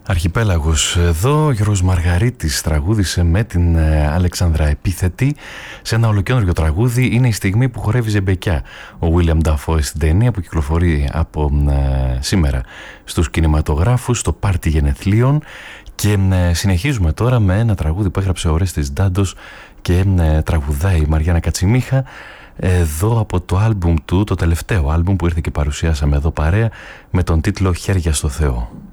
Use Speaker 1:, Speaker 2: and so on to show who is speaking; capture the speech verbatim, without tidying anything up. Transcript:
Speaker 1: Αρχιπέλαγος εδώ, ο Γιώργος Μαργαρίτης τραγούδισε με την Αλεξάνδρα Επίθετη σε ένα ολοκαίωριο τραγούδι. Είναι η στιγμή που χορεύει ζεμπεκιά ο William Dafoe στην ταινία που κυκλοφορεί από ε, σήμερα στους κινηματογράφους, στο πάρτι γενεθλίων. Και ε, συνεχίζουμε τώρα με ένα τραγούδι που έγραψε ο Ορέστης Ντάντος και ε, τραγουδάει η Μαριάννα Κατσιμίχα εδώ από το άλμπουμ του, το τελευταίο άλμπουμ που ήρθε και παρουσιάσαμε εδώ παρέα, με τον τίτλο «Χέρια στο Θεό».